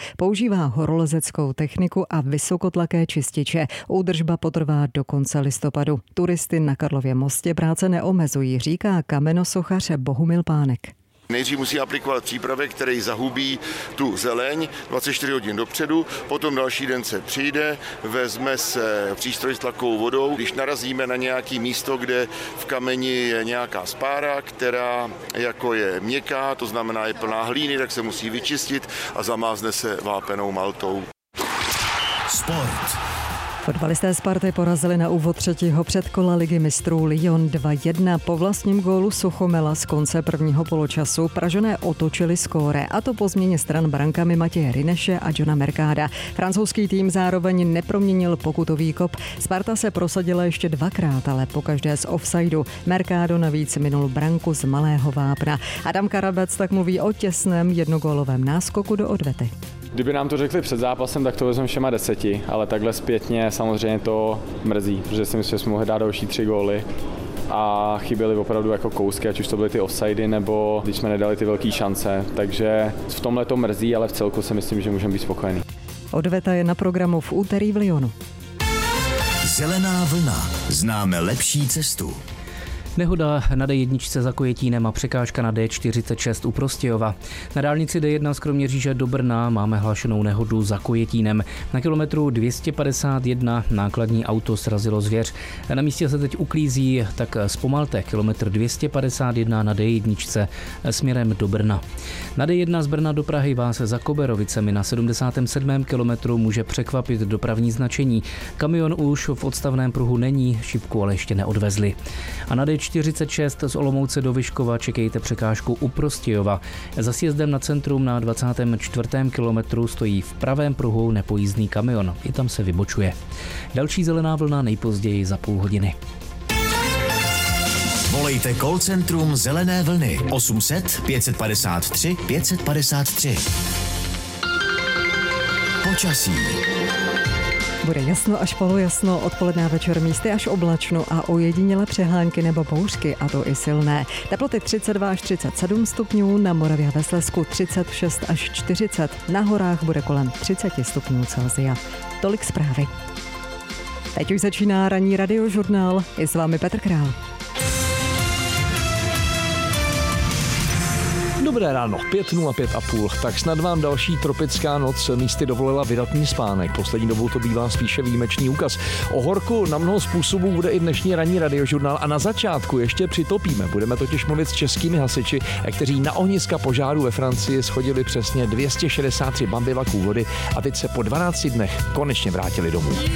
používá horolezeckou techniku a vysokotlaké čističe. Údržba potrvá do konce listopadu. Turisty na Karlově mostě práce neomezují, říká kamenosochař Bohumil Pánek. Nejdřív musí aplikovat přípravek, který zahubí tu zeleň 24 hodin dopředu, potom další den se přijde, vezme se přístroj s tlakovou vodou. Když narazíme na nějaké místo, kde v kameni je nějaká spára, která jako je měkká, to znamená je plná hlíny, tak se musí vyčistit a zamázne se vápenou maltou. Sport. Fotbalisté Sparty porazili na úvod třetího předkola Ligy mistrů Lyon 2-1. Po vlastním gólu Suchomela z konce prvního poločasu Pražané otočili skóre, a to po změně stran brankami Matěje Rineše a Johna Mercada. Francouzský tým zároveň neproměnil pokutový kop. Sparta se prosadila ještě dvakrát, ale pokaždé z offsideu. Mercado navíc minul branku z malého vápna. Adam Karabec tak mluví o těsném jednogólovém náskoku do odvety. Kdyby nám to řekli před zápasem, tak to vezmeme všema 10, ale takhle zpětně samozřejmě to mrzí, protože si myslím, že jsme mohli dát další 3 góly a chyběly opravdu jako kousky, ať už to byly ty offsidy, nebo když jsme nedali ty velké šance, takže v tomhle to mrzí, ale v celku si myslím, že můžeme být spokojení. Odveta je na programu v úterý v Lyonu. Zelená vlna. Známe lepší cestu. Nehoda na D1 za Kojetínem a překážka na D46 u Prostějova. Na dálnici D1 z Kroměříže do Brna máme hlášenou nehodu za Kojetínem. Na kilometru 251 nákladní auto srazilo zvěř. Na místě se teď uklízí, tak zpomalte kilometr 251 na D1 směrem do Brna. Na D1 z Brna do Prahy vás za Koberovicemi na 77. kilometru může překvapit dopravní značení. Kamion už v odstavném pruhu není, šipku ale ještě neodvezli. A na D46 z Olomouce do Vyškova čekejte překážku u Prostějova. Za sjezdem na centrum na 24. kilometru stojí v pravém pruhu nepojízdný kamion. I tam se vybočuje. Další zelená vlna nejpozději za půl hodiny. Volejte call centrum Zelené vlny 800 553 553. Počasí. Bude jasno až polojasno, odpoledne a večer místy až oblačno a ojedinělé přehánky nebo bouřky, a to i silné. Teploty 32 až 37 stupňů, na Moravě a ve Slezsku 36 až 40. Na horách bude kolem 30 stupňů Celsia. Tolik zprávy. Teď už začíná ranní radiožurnál. Je s vámi Petr Král. Dobré ráno, 5:05:30, tak snad vám další tropická noc místy dovolila vydatný spánek. Poslední dobou to bývá spíše výjimečný úkaz. O horku na mnoho způsobů bude i dnešní ranní radiožurnál a na začátku ještě přitopíme. Budeme totiž mluvit s českými hasiči, kteří na ohniska požáru ve Francii shodili přesně 263 bambivaků vody a teď se po 12 dnech konečně vrátili domů.